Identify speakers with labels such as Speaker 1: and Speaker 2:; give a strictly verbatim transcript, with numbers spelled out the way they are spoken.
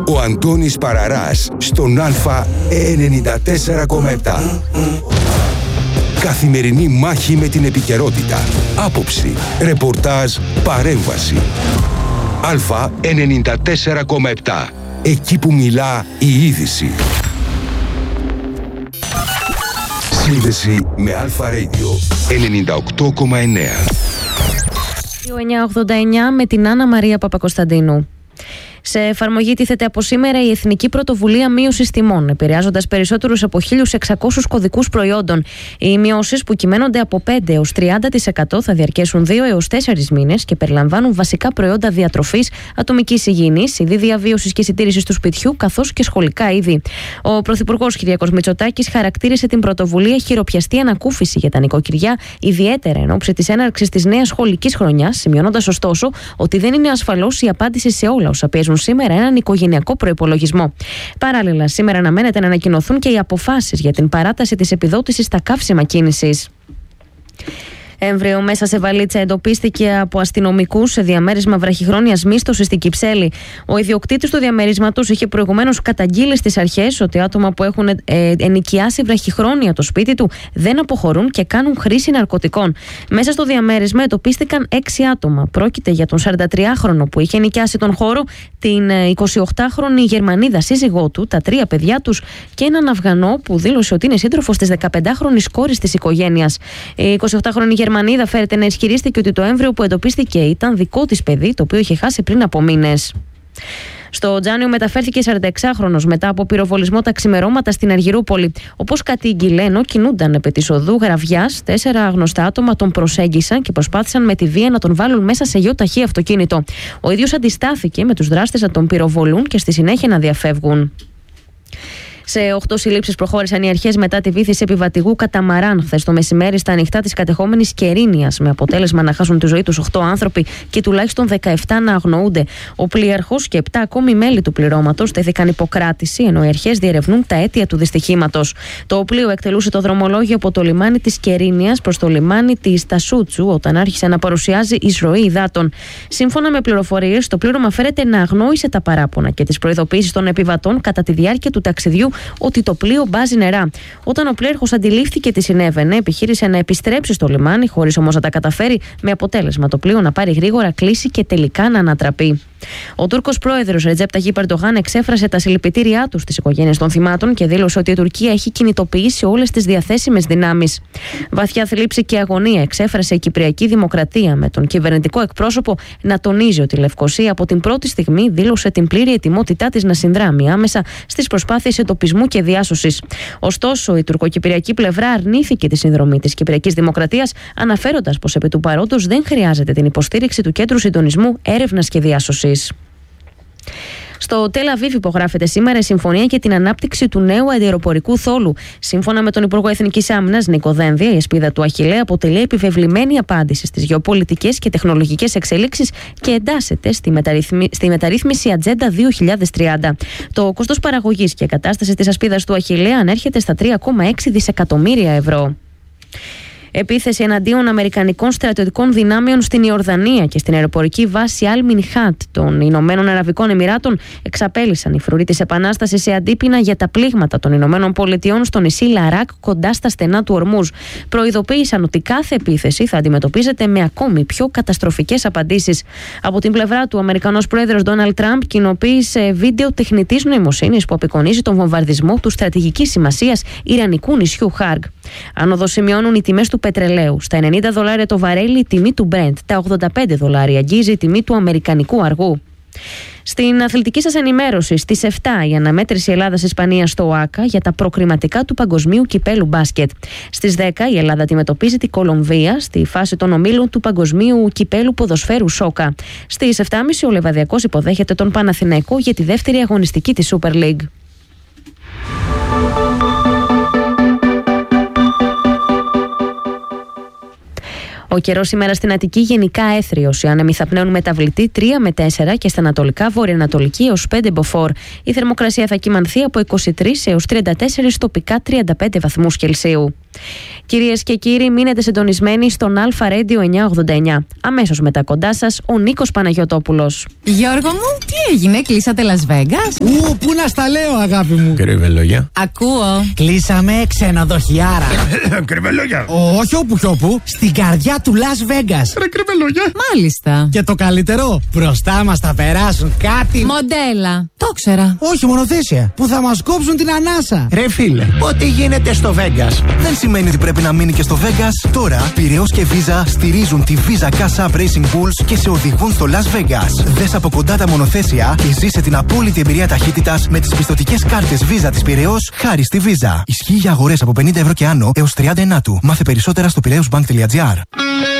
Speaker 1: Ο Αντώνης Παραράς στον Α ενενήντα τέσσερα κόμμα επτά. Καθημερινή μάχη με την επικαιρότητα. Άποψη, ρεπορτάζ, παρέμβαση. Α ενενήντα τέσσερα κόμμα επτά. Εκεί που μιλά η είδηση. Σύνδεση με Αλφα Radio ενενήντα οκτώ κόμμα εννέα.
Speaker 2: εννιακόσια ογδόντα εννιά με την Άννα Μαρία Παπακοσταντίνου. Σε εφαρμογή τίθεται από σήμερα η Εθνική Πρωτοβουλία Μείωσης Τιμών, επηρεάζοντας περισσότερους από χίλιους εξακόσιους κωδικούς προϊόντων. Οι μειώσεις, που κυμαίνονται από πέντε έως τριάντα τοις εκατό, θα διαρκέσουν δύο έως τέσσερις μήνες και περιλαμβάνουν βασικά προϊόντα διατροφής, ατομικής υγιεινής, είδη διαβίωσης και συντήρησης του σπιτιού, καθώς και σχολικά είδη. Ο Πρωθυπουργός Κυριάκος Μητσοτάκης χαρακτήρισε την πρωτοβουλία χειροπιαστή ανακούφιση για τα νοικοκυριά, ιδιαίτερα εν ώψη της έναρξης της νέας σχολικής χρονιάς, σημειώνοντας ωστόσο ότι δεν είναι ασφαλώς η απάντηση σε όλα όσα παίζουν σήμερα έναν οικογενειακό προϋπολογισμό. Παράλληλα, σήμερα αναμένεται να ανακοινωθούν και οι αποφάσεις για την παράταση της επιδότησης στα καύσιμα κίνησης. Έμβριο μέσα σε βαλίτσα εντοπίστηκε από αστυνομικούς σε διαμέρισμα βραχυχρόνιας μίσθωσης στην Κυψέλη. Ο ιδιοκτήτης του διαμερίσματος είχε προηγουμένως καταγγείλει στις αρχές ότι άτομα που έχουν ε, ενοικιάσει βραχυχρόνια το σπίτι του δεν αποχωρούν και κάνουν χρήση ναρκωτικών. Μέσα στο διαμέρισμα εντοπίστηκαν έξι άτομα. Πρόκειται για τον σαραντατριάχρονο που είχε ενοικιάσει τον χώρο, την εικοσιοκτάχρονη Γερμανίδα σύζυγό του, τα τρία παιδιά τους και έναν Αφγανό που δήλωσε ότι είναι σύντροφος της δεκαπεντάχρονης κόρης της οικογένειας. Η εικοσιοκτάχρονη Γερμανίδα φέρεται να ισχυρίστηκε ότι το έμβριο που εντοπίστηκε ήταν δικό της παιδί, το οποίο είχε χάσει πριν από μήνες. Στο Τζάνιο μεταφέρθηκε σαρανταεξάχρονος μετά από πυροβολισμό τα ξημερώματα στην Αργυρούπολη. Όπως κατήγγειλε, ενώ κινούνταν επί της οδού Γραβιάς, τέσσερα γνωστά άτομα τον προσέγγισαν και προσπάθησαν με τη βία να τον βάλουν μέσα σε γεωταχή αυτοκίνητο. Ο ίδιος αντιστάθηκε με τους δράστες να τον πυροβολούν και στη συνέχεια να διαφεύγουν. Σε οκτώ συλλήψεις προχώρησαν οι αρχές μετά τη βύθιση επιβατηγού καταμαράν χθες το μεσημέρι στα ανοιχτά της κατεχόμενης Κερίνιας, με αποτέλεσμα να χάσουν τη ζωή τους οκτώ άνθρωποι και τουλάχιστον δεκαεπτά να αγνοούνται. Ο πλοίαρχος και επτά ακόμη μέλη του πληρώματος τέθηκαν υποκράτηση, ενώ οι αρχές διερευνούν τα αίτια του δυστυχήματος. Το πλοίο εκτελούσε το δρομολόγιο από το λιμάνι της Κερίνιας προς το λιμάνι της Τασούτσου, όταν άρχισε να παρουσιάζει εισρωή υδάτων. Σύμφωνα με πληροφορίες, το πλήρωμα φέρεται να αγνόησε τα παράπονα και τις προειδοποιήσεις των επιβατών κατά τη διάρκεια του ταξιδιού ότι το πλοίο μπάζει νερά. Όταν ο πλοίαρχος αντιλήφθηκε τι συνέβαινε, επιχείρησε να επιστρέψει στο λιμάνι, χωρίς όμως να τα καταφέρει, με αποτέλεσμα το πλοίο να πάρει γρήγορα κλίση και τελικά να ανατραπεί. Ο Τούρκος πρόεδρος Ρετζέπ Ταγίπ Ερντογάν εξέφρασε τα συλληπιτήριά του στις οικογένειες των θυμάτων και δήλωσε ότι η Τουρκία έχει κινητοποιήσει όλες τις διαθέσιμες δυνάμεις. Βαθιά θλίψη και αγωνία εξέφρασε η Κυπριακή Δημοκρατία, με τον κυβερνητικό εκπρόσωπο να τονίζει ότι η Λευκοσία από την πρώτη στιγμή δήλωσε την πλήρη ετοιμότητά της να συνδράμει άμεσα στις προσπάθειες εντοπισμού και διάσωσης. Ωστόσο, η τουρκοκυπριακή πλευρά αρνήθηκε τη συνδρομή της Κυπριακής Δημοκρατίας, αναφέροντας πως επί του παρόντος δεν χρειάζεται την υποστήριξη του Κέντρου Συντονισμού Έρευνας και Διάσωσης. Στο Τελ Αβίβ υπογράφεται σήμερα η συμφωνία για την ανάπτυξη του νέου αντιαεροπορικού θόλου. Σύμφωνα με τον Υπουργό Εθνικής Άμυνας Νίκο Δένδια, η Εσπίδα του Αχιλλέα αποτελεί επιβεβλημένη απάντηση στις γεωπολιτικές και τεχνολογικές εξελίξεις και εντάσσεται στη, μεταρρυθμι... στη μεταρρύθμιση Ατζέντα δύο χιλιάδες τριάντα. Το κόστος παραγωγής και κατάσταση της Ασπίδας του Αχιλλέα ανέρχεται στα τρία κόμμα έξι δισεκατομμύρια ευρώ. Επίθεση εναντίον Αμερικανικών στρατιωτικών δυνάμεων στην Ιορδανία και στην αεροπορική βάση Αλ Μινχάτ των Ηνωμένων Αραβικών Εμιράτων εξαπέλυσαν οι φρουροί της Επανάστασης σε αντίπεινα για τα πλήγματα των Ηνωμένων Πολιτειών στο νησί Λαράκ κοντά στα στενά του Ορμούζ. Προειδοποίησαν ότι κάθε επίθεση θα αντιμετωπίζεται με ακόμη πιο καταστροφικές απαντήσεις. Από την πλευρά του, ο Αμερικανός πρόεδρος Ντόναλντ Τραμπ κοινοποίησε βίντεο τεχνητής νοημοσύνης που απεικονίζει τον βομβαρδισμό του στρατηγικής σημασίας Ιρανικού νησιού Χάργκ. Άνοδο σημειώνουν οι τιμές του πετρελαίου. Στα ενενήντα δολάρια το βαρέλι η τιμή του Brent, τα ογδόντα πέντε δολάρια αγγίζει η τιμή του αμερικανικού αργού. Στην αθλητική σας ενημέρωση, στις επτά η αναμέτρηση Ελλάδας-Ισπανίας στο ΟΑΚΑ για τα προκριματικά του Παγκοσμίου Κυπέλου Μπάσκετ. Στις δέκα η Ελλάδα αντιμετωπίζει τη Κολομβία στη φάση των ομίλων του Παγκοσμίου Κυπέλου Ποδοσφαίρου Σόκα. Στις επτά και μισή ο Λεβαδιακός υποδέχεται τον Παναθηναϊκό για τη δεύτερη αγωνιστική της Super League. Ο καιρός σήμερα στην Αττική γενικά έθριος. Οι άνεμοι θα πνέουν μεταβλητή τρία με τέσσερα και στα ανατολικά βορειοανατολική έως πέντε μποφόρ. Η θερμοκρασία θα κυμανθεί από είκοσι τρεις έως τριάντα τέσσερα, τοπικά τριάντα πέντε βαθμούς Κελσίου. Κυρίες και κύριοι, μείνετε συντονισμένοι στον Αλφα Radio εννιακόσια ογδόντα εννιά. Αμέσως μετά κοντά σας ο Νίκος Παναγιωτόπουλος.
Speaker 3: Γιώργο μου, τι έγινε, κλείσατε Las Vegas?
Speaker 4: Ου, πού να στα λέω, αγάπη μου.
Speaker 5: Κρυβελόγια.
Speaker 3: Ακούω.
Speaker 4: Κλείσαμε ξενοδοχιάρα.
Speaker 5: Κρυβελόγια.
Speaker 4: Όχι όπου κι όπου, στην καρδιά του Las Vegas.
Speaker 5: Ρε κρυβελόγια.
Speaker 3: Μάλιστα.
Speaker 4: Και το καλύτερο, μπροστά μας θα περάσουν κάτι.
Speaker 3: Μοντέλα. Το ξέρα.
Speaker 4: Όχι, μονοθέσια. Που θα μας κόψουν την ανάσα.
Speaker 5: Ρε φίλε, ό,τι γίνεται στο Vegas
Speaker 6: δεν σημαίνει ότι πρέπει να μείνει και στο Vegas. Τώρα, Πειραιώς και Visa στηρίζουν τη Visa Cash App Racing Bulls και σε οδηγούν στο Las Vegas. Δες από κοντά τα μονοθέσια και ζήσε την απόλυτη εμπειρία ταχύτητας με τις πιστωτικές κάρτες Visa της Πειραιώς χάρη στη Visa. Ισχύει για αγορές από πενήντα ευρώ και άνω έως τριάντα ενάτου. Μάθε περισσότερα στο πειραιώσbank τελεία gr.